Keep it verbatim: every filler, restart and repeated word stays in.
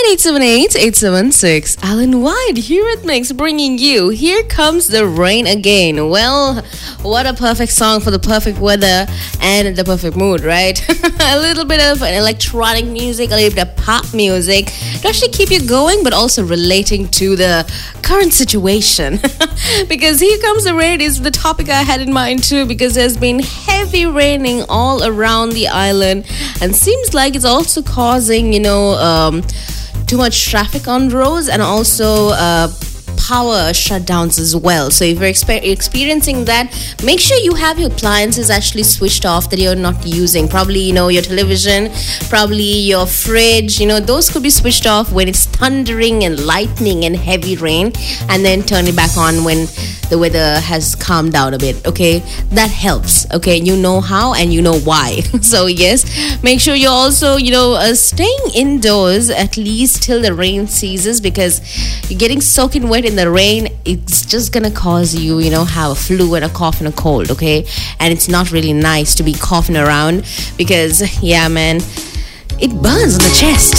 eight seven eight, eight seven six. Alan White here at Mix, bringing you Here Comes the Rain Again. Well, what a perfect song for the perfect weather and the perfect mood, right? A little bit of an electronic music, a little bit of pop music to actually keep you going, but also relating to the current situation. Because Here Comes the Rain is the topic I had in mind too, because there's been heavy raining all around the island, and seems like it's also causing, you know, um, too much traffic on roads, and also uh, power shutdowns as well. So if you're exper- experiencing that, make sure you have your appliances actually switched off that you're not using. Probably, you know, your television, probably your fridge, you know, those could be switched off when it's thundering and lightning and heavy rain, and then turn it back on when the weather has calmed down a bit. Okay, that helps. Okay, you know how and you know why. So yes, make sure you're also, you know, uh, staying indoors at least till the rain ceases, because you're getting soaking wet in the rain. It's just gonna cause you, you know, have a flu and a cough and a cold. Okay, and it's not really nice to be coughing around, because yeah, man, it burns on the chest.